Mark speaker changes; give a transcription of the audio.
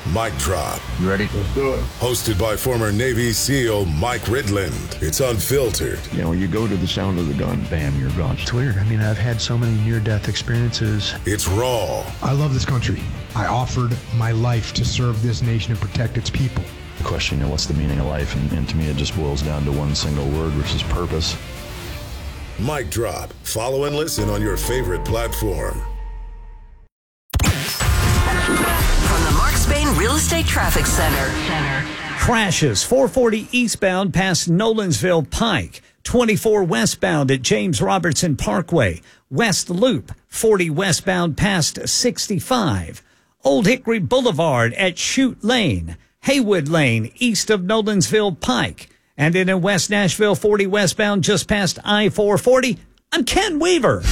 Speaker 1: Mic Drop.
Speaker 2: You ready?
Speaker 3: Let's do it.
Speaker 1: Hosted by former Navy SEAL Mike Ridland. It's unfiltered.
Speaker 2: You know, you go to the sound of the gun, bam, you're gone.
Speaker 4: It's weird. I mean, I've had so many near-death experiences.
Speaker 1: It's raw.
Speaker 5: I love this country. I offered my life to serve this nation and protect its people.
Speaker 4: The question, you know, what's the meaning of life? And to me, it just boils down to one single word, which is purpose.
Speaker 1: Mic Drop. Follow and listen on your favorite platform.
Speaker 6: From the Mark Spain Real Estate Traffic Center.
Speaker 7: Crashes 440 eastbound past Nolensville Pike, 24 westbound at James Robertson Parkway, West Loop 40 westbound past 65, Old Hickory Boulevard at Chute Lane, Haywood Lane east of Nolensville Pike, and in West Nashville 40 westbound just past I-440. I'm Ken Weaver.